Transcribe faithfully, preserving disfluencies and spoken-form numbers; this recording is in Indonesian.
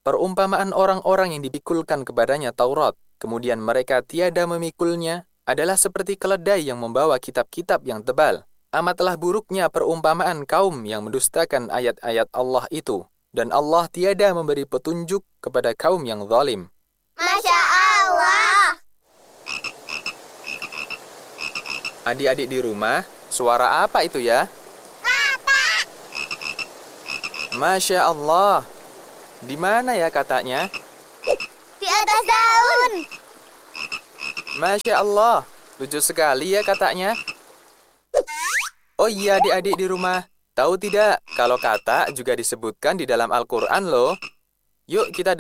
Perumpamaan orang-orang yang dipikulkan kepadanya Taurat, kemudian mereka tiada memikulnya, adalah seperti keledai yang membawa kitab-kitab yang tebal. Amatlah buruknya perumpamaan kaum yang mendustakan ayat-ayat Allah itu, dan Allah tiada memberi petunjuk kepada kaum yang zalim. Masya Allah. Adik-adik di rumah, suara apa itu ya? Kata. Masya Allah. Di mana ya katanya? Di atas daun. Masya Allah. Lucu sekali ya katanya. Oh iya adik-adik di rumah. Tahu tidak, kalau kata juga disebutkan di dalam Al-Quran loh. Yuk kita